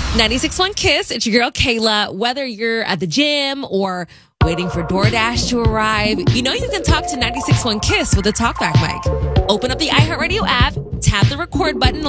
96.1 Kiss. It's your girl, Kayla. Whether you're at the gym or waiting for DoorDash to arrive, you know you can talk to 96.1 Kiss with a TalkBack mic. Open up the iHeartRadio app, tap the record button